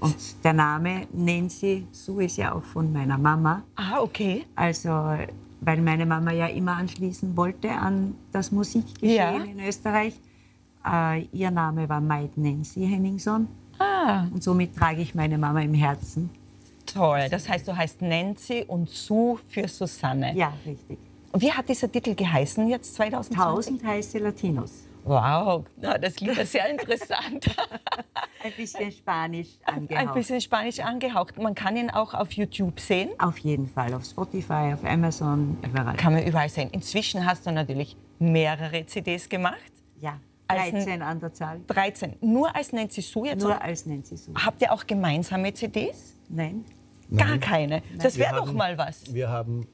Und der Name Nancy Sue ist ja auch von meiner Mama. Ah, okay. Also, weil meine Mama ja immer anschließen wollte an das Musikgeschehen in Österreich. Ihr Name war Maid Nancy Henningson. Ah, Und somit trage ich meine Mama im Herzen. toll. Das heißt, du heißt Nancy und Sue für Susanne. Ja, richtig. Und wie hat dieser Titel geheißen jetzt 2020? 1000 heiße Latinos. Wow, na, das klingt ja sehr interessant. Ein bisschen Spanisch angehaucht. Ein bisschen Spanisch angehaucht. Man kann ihn auch auf YouTube sehen. Auf jeden Fall, auf Spotify, auf Amazon, überall. Kann man überall sehen. Inzwischen hast du natürlich mehrere CDs gemacht. Ja, Als 13 an der Zahl. 13. Nur als Nancy Sue jetzt? Nur als Nancy Sue. Habt ihr auch gemeinsame CDs? Nein? Gar keine. Das wäre doch mal was. Wir haben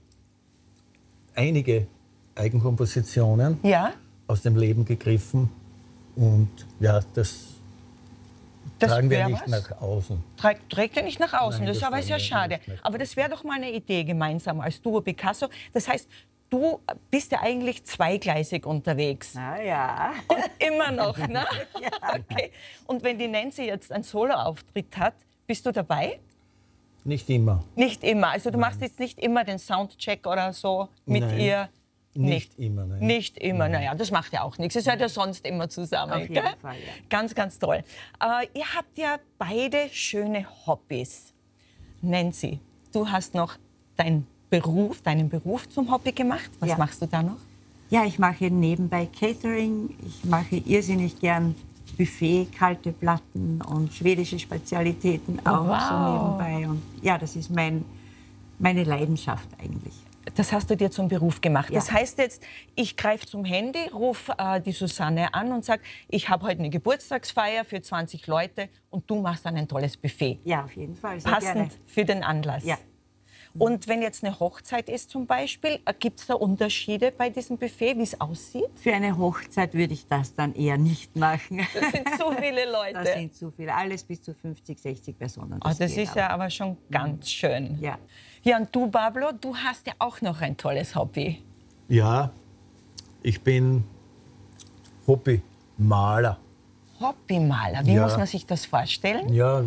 einige Eigenkompositionen Ja? aus dem Leben gegriffen und ja, das tragen wir wär nicht was. nach außen. Trägt ihr nicht nach außen, Nein, das ist das aber tragen sehr wir schade. nicht nach Aber das wäre doch mal eine Idee gemeinsam als Duo Picasso. Das heißt, du bist ja eigentlich zweigleisig unterwegs. Na ja. Und immer noch, ne? Okay. Und wenn die Nancy jetzt einen Soloauftritt hat, bist du dabei? Nicht immer. Nicht immer. Also du machst jetzt nicht immer den Soundcheck oder so mit Nein. ihr? Nicht immer, nein. Nicht immer, naja, das macht ja auch nichts. Ihr seid ja sonst immer zusammen. Auf jeden gell? Fall, ja. Ganz, ganz toll. Ihr habt ja beide schöne Hobbys. Nancy, du hast noch deinen Beruf zum Hobby gemacht. Was Ja. machst du da noch? Ja, ich mache nebenbei Catering. Ich mache irrsinnig gern Buffet, kalte Platten und schwedische Spezialitäten auch wow. so nebenbei. Und ja, das ist meine Leidenschaft eigentlich. Das hast du dir zum Beruf gemacht. Ja. Das heißt jetzt, ich greife zum Handy, rufe die Susanne an und sage, ich habe heute eine Geburtstagsfeier für 20 Leute und du machst dann ein tolles Buffet. Ja, auf jeden Fall. Sehr Passend gerne. für den Anlass. Ja. Und wenn jetzt eine Hochzeit ist zum Beispiel, gibt es da Unterschiede bei diesem Buffet, wie es aussieht? Für eine Hochzeit würde ich das dann eher nicht machen. Das sind so viele Leute. Das sind zu viele. Alles bis zu 50, 60 Personen. Das geht ist ja aber schon ganz schön. Ja. Ja, und du, Pablo, du hast ja auch noch ein tolles Hobby. Ja, ich bin Hobbymaler. Hobbymaler, wie Ja. muss man sich das vorstellen? Ja,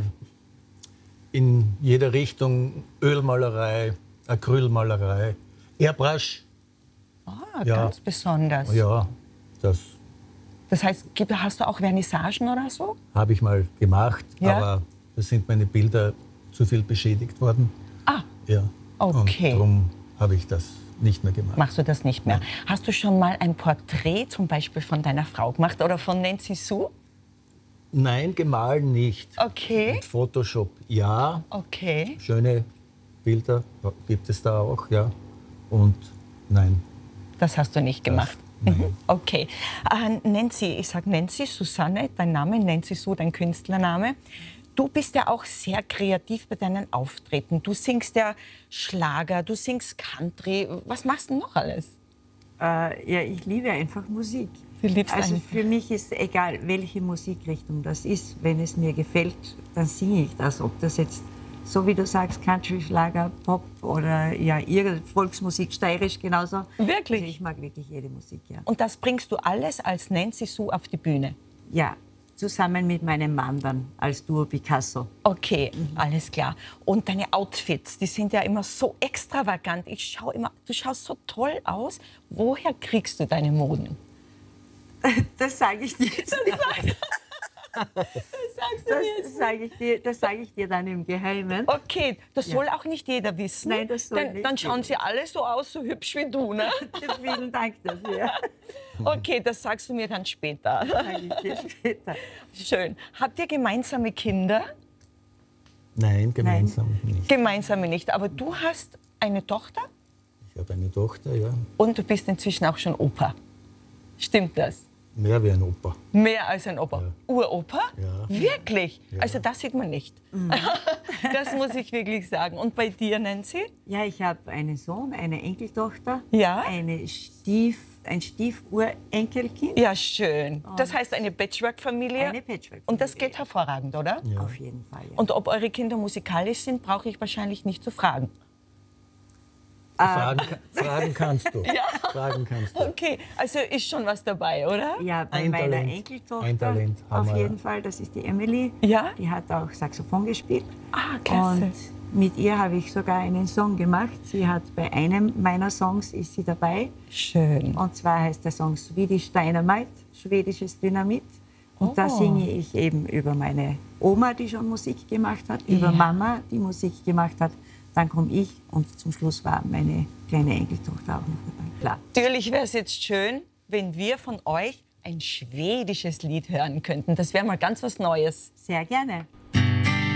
in jeder Richtung Ölmalerei, Acrylmalerei, Airbrush. Ah, Ja. ganz besonders. Ja, das Das heißt, hast du auch Vernissagen oder so? habe ich mal gemacht, Ja. aber da sind meine Bilder zu viel beschädigt worden. Ah, Ja. Okay. Und darum habe ich das nicht mehr gemacht. machst du das nicht mehr. Hast du schon mal ein Porträt zum Beispiel von deiner Frau gemacht oder von Nancy Sue? Nein, gemahlen nicht. Okay, Mit Photoshop ja, okay. schöne Bilder gibt es da auch, ja. Und nein. Das hast du nicht gemacht. nein. Mhm. Okay. Nancy, ich sage Nancy, Susanne, dein Name, Nancy Sue, dein Künstlername. Du bist ja auch sehr kreativ bei deinen Auftritten. Du singst ja Schlager, du singst Country. Was machst du noch alles? Ja, ich liebe einfach Musik. Du liebst Also einfach. für mich ist egal, welche Musikrichtung das ist. Wenn es mir gefällt, dann singe ich das. Ob das jetzt, so wie du sagst, Country, Schlager, Pop oder ja, irgendeine Volksmusik, steirisch genauso. Wirklich? Also ich mag wirklich jede Musik, ja. Und das bringst du alles als Nancy Sue auf die Bühne? Ja, zusammen mit meinem Mann dann als Duo Picasso. Okay, alles klar. Und deine Outfits, die sind ja immer so extravagant. Ich schaue immer, du schaust so toll aus. Woher kriegst du deine Moden? Das sage ich dir jetzt nicht. Das sage ich dir dann im Geheimen. Okay, das soll auch nicht jeder wissen. Nein, das soll Denn nicht dann schauen jeder. sie alle so aus, so hübsch wie du, ne? Vielen Dank dafür. Okay, das sagst du mir dann später. Sage ich dir später. Schön. Habt ihr gemeinsame Kinder? Nein, gemeinsam nicht. Gemeinsame nicht, aber du hast eine Tochter Ich habe eine Tochter, ja. und du bist inzwischen auch schon Opa. Stimmt das? Mehr wie ein Opa. Mehr als ein Opa. Ja. Uropa? Ja. Wirklich? Ja. Also das sieht man nicht. Das muss ich wirklich sagen. Und bei dir, Nancy? Ja, ich habe einen Sohn, eine Enkeltochter, Ja. ein Stiefurenkelkind. Ja, schön. Das heißt eine Patchwork-Familie. Eine Patchwork-Familie, Und das geht ja. hervorragend, oder? Ja. Auf jeden Fall. Ja. Und ob eure Kinder musikalisch sind, brauche ich wahrscheinlich nicht zu fragen. Fragen kannst du. Fragen kannst du. Okay, also ist schon was dabei, oder? Ja, bei Ein meiner Talent. Enkeltochter Ein Talent haben auf wir, jeden Fall, das ist die Emily. Ja? Die hat auch Saxophon gespielt. Ah, klasse. Und mit ihr habe ich sogar einen Song gemacht. Sie hat bei einem meiner Songs ist sie dabei. Schön. Und zwar heißt der Song Swedish Dynamite, schwedisches Dynamit. Und da singe ich eben über meine Oma, die schon Musik gemacht hat, über Mama, die Musik gemacht hat. Dann komme ich und zum Schluss war meine kleine Enkeltochter auch noch dabei. Klar. Natürlich wäre es jetzt schön, wenn wir von euch ein schwedisches Lied hören könnten. Das wäre mal ganz was Neues. Sehr gerne.